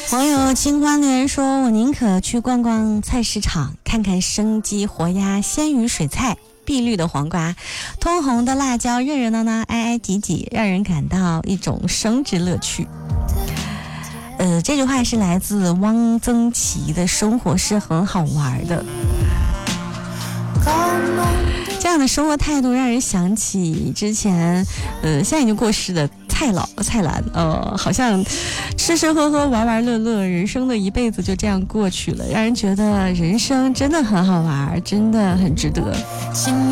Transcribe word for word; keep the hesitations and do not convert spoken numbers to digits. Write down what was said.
网友清欢留言说，我宁可去逛逛菜市场，看看生鸡、活鸭、鲜鱼、水菜，碧绿的黄瓜，通红的辣椒，热热闹闹，挨挨挤挤，让人感到一种生之乐趣。呃，这句话是来自汪曾祺的生活是很好玩的。这样的生活态度让人想起之前呃，现在已经过世的蔡老蔡澜，呃，好像吃吃喝喝玩玩乐乐，人生的一辈子就这样过去了，让人觉得人生真的很好玩，真的很值得。